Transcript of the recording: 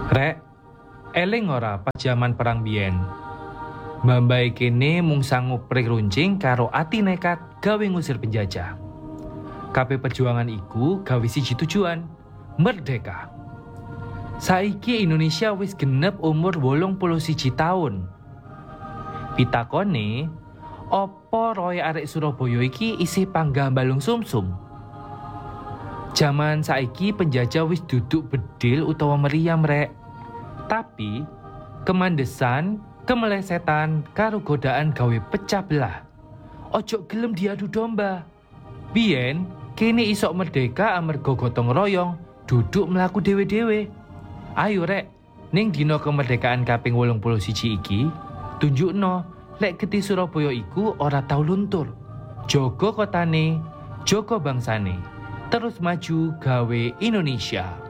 Rek, eling ora pas jaman perang biyen. Mbah-mbah kene mung sanggup prik runcing karo ati nekat gawe ngusir penjajah. Kabeh perjuangan iku gawe siji tujuan, merdeka. Saiki Indonesia wis genep umur 81 tahun. Pitakone, opo roe arek Surabaya iki isih panggah balung sumsum? Jaman saiki penjajah wis duduk bedil utawa meriam rek. Tapi kemandesan, kemelesetan karo godaan gawe pecah belah. Ojo gelem diadu domba. Biyen kene isok merdeka amarga gotong royong, duduk mlaku dewe-dewe. Ayo rek, ning dina kemerdekaan kaping 81 iki, tunjukno lek geti Surabaya iku ora tau luntur. Jaga kotane, jaga bangsane. Terus maju gawe Indonesia.